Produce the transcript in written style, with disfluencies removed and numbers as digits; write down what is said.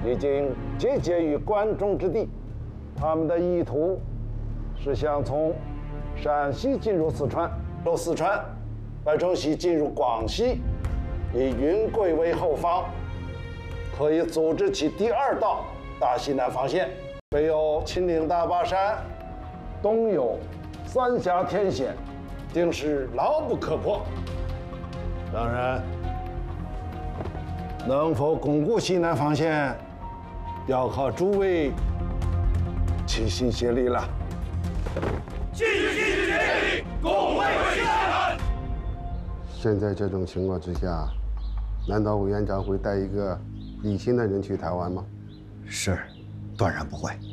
已经集结于关中之地，他们的意图是想从陕西进入四川，由四川把城西进入广西，以云贵为后方，可以组织起第二道大西南防线。北有秦岭大巴山，东有三峡天险，定是牢不可破。当然，能否巩固西南防线，要靠诸位齐心协力了。 齐心协力，共卫西南。 现在这种情况之下，难道委员长会带一个理性的人去台湾吗？ 是，断然不会。